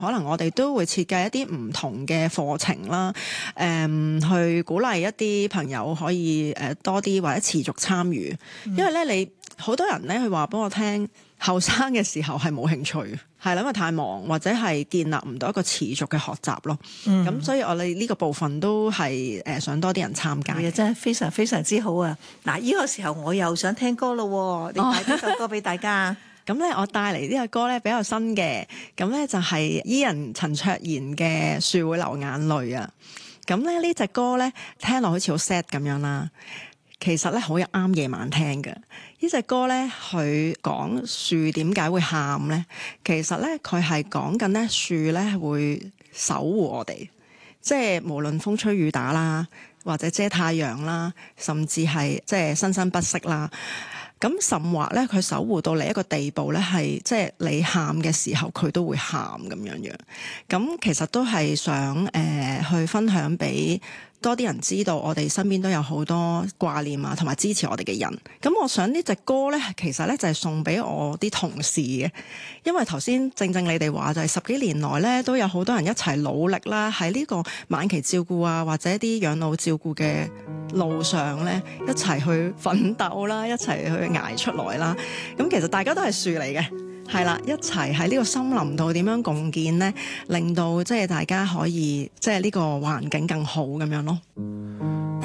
可能我哋都會設計一啲唔同嘅課程啦，去鼓勵一啲朋友可以多啲或者持續參與，因為咧你好多人咧佢話俾我聽，後生嘅時候係冇興趣，係啦，因為太忙或者係建立唔到一個持續嘅學習咯。咁所以我哋呢個部分都係想多啲人參加。 真係非常非常之好啊！嗱，呢個時候我又想聽歌咯，你帶首歌俾大家。 咁咧，我帶嚟呢個歌咧比較新嘅，咁咧就係Ian 陳卓賢嘅《樹會流眼淚》啊。咁咧呢隻歌咧聽落好似好 sad 咁樣啦，其實咧好啱夜晚聽嘅。呢隻歌咧佢講樹點解會喊咧，其實咧佢係講緊咧樹咧會守護我哋，即係無論風吹雨打啦，或者遮太陽啦，甚至係即係生生不息啦。咁甚或咧，佢守護到你一個地步咧，係即係你喊嘅時候，佢都會喊咁樣樣。咁其實都係想去分享俾多啲人知道，我哋身邊都有好多掛念啊，同埋支持我哋嘅人。咁我想呢隻歌咧，其實咧就係送俾我啲同事嘅，因為頭先正你哋話就係10幾年來咧，都有好多人一齊努力啦，喺呢個晚期照顧啊，或者啲養老照顧嘅路上咧，一齊去奮鬥啦，一齊去捱出來啦。咁其實大家都係樹嚟嘅，係啦，一齊喺呢個森林度點樣共建咧，令到即係大家可以即係呢個環境更好咁樣咯。